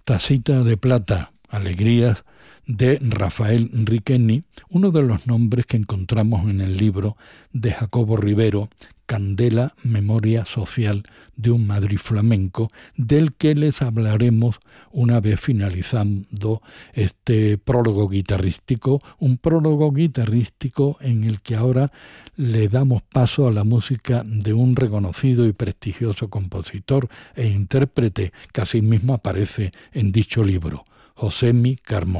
Tacita de plata, alegrías, de Rafael Riqueni, uno de los nombres que encontramos en el libro de Jacobo Rivero, Candela, Memoria Social de un Madrid Flamenco, del que les hablaremos una vez finalizando este prólogo guitarrístico, un prólogo guitarrístico en el que ahora le damos paso a la música de un reconocido y prestigioso compositor e intérprete que asimismo aparece en dicho libro, Josemi Carmona.